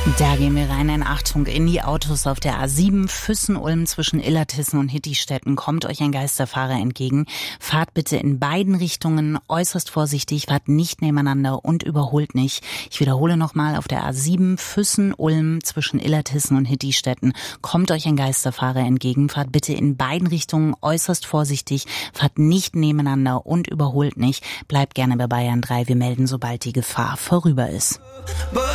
Da gehen wir rein in Achtung in die Autos auf der A7 Füssen-Ulm zwischen Illertissen und Hittistetten. Kommt euch ein Geisterfahrer entgegen. Fahrt bitte in beiden Richtungen äußerst vorsichtig, fahrt nicht nebeneinander und überholt nicht. Ich wiederhole nochmal, auf der A7 Füssen-Ulm zwischen Illertissen und Hittistetten. Kommt euch ein Geisterfahrer entgegen. Fahrt bitte in beiden Richtungen äußerst vorsichtig, fahrt nicht nebeneinander und überholt nicht. Bleibt gerne bei Bayern 3. Wir melden, sobald die Gefahr vorüber ist.